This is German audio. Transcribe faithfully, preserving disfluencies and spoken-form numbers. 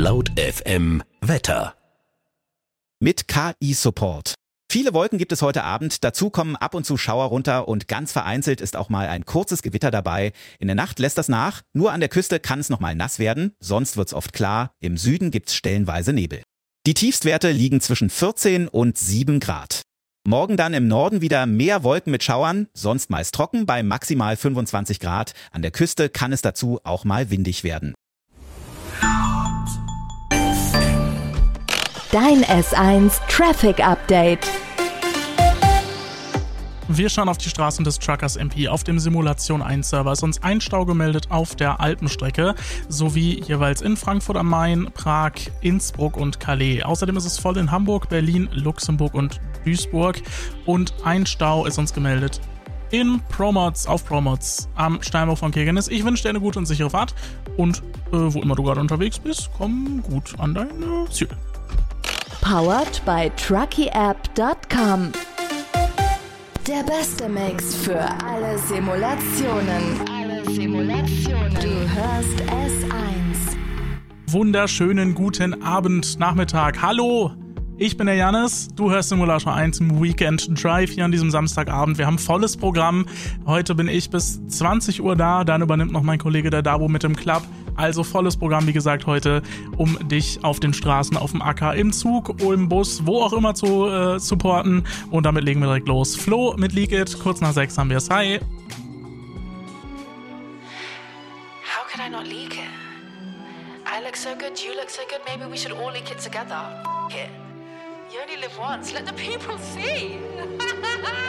Laut F M Wetter. Mit K I-Support. Viele Wolken gibt es heute Abend, dazu kommen ab und zu Schauer runter und ganz vereinzelt ist auch mal ein kurzes Gewitter dabei. In der Nacht lässt das nach, nur an der Küste kann es nochmal nass werden, sonst wird's oft klar, im Süden gibt's stellenweise Nebel. Die Tiefstwerte liegen zwischen vierzehn und sieben Grad. Morgen dann im Norden wieder mehr Wolken mit Schauern, sonst meist trocken bei maximal fünfundzwanzig Grad. An der Küste kann es dazu auch mal windig werden. Dein S eins Traffic Update. Wir schauen auf die Straßen des Truckers M P. Auf dem Simulation eins Server ist uns ein Stau gemeldet auf der Alpenstrecke, sowie jeweils in Frankfurt am Main, Prag, Innsbruck und Calais. Außerdem ist es voll in Hamburg, Berlin, Luxemburg und Duisburg. Und ein Stau ist uns gemeldet in Promods, auf Promods am Steinbruch von Kirkenes. Ich wünsche dir eine gute und sichere Fahrt und äh, wo immer du gerade unterwegs bist, komm gut an dein äh, Ziel. Powered by trucky app dot com. Der beste Mix für alle Simulationen. Alle Simulationen. Du hörst S eins. Wunderschönen guten Abend, Nachmittag. Hallo, ich bin der Jannis. Du hörst Simulator eins im Weekend Drive hier an diesem Samstagabend. Wir haben volles Programm. Heute bin ich bis zwanzig Uhr da. Dann übernimmt noch mein Kollege der Dabo mit dem Club. Also volles Programm, wie gesagt, heute, um dich auf den Straßen, auf dem Acker, im Zug, im Bus, wo auch immer zu äh, supporten. Und damit legen wir direkt los. Flo mit Leak It, kurz nach sechs haben wir es. Hi. How could I not leak it? I look so good, you look so good, maybe we should all leak it together. F it. You only live once, let the people see.